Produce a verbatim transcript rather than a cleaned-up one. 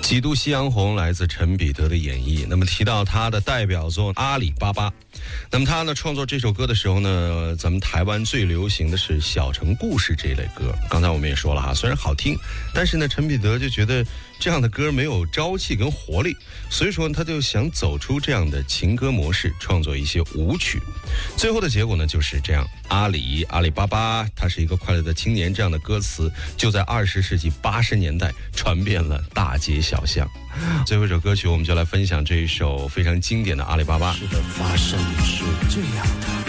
几度夕阳红来自陈彼得的演绎。那么提到他的代表作《阿里巴巴》，那么他呢创作这首歌的时候呢，咱们台湾最流行的是小城故事这一类歌。刚才我们也说了哈，虽然好听，但是呢陈彼得就觉得这样的歌没有朝气跟活力，所以说他就想走出这样的情歌模式，创作一些舞曲。最后的结果呢就是这样，阿里阿里巴巴，他是一个快乐的青年，这样的歌词就在二十世纪八十年代传遍了大街小巷。最后一首歌曲，我们就来分享这一首非常经典的《阿里巴巴》。 是的，发生是这样的。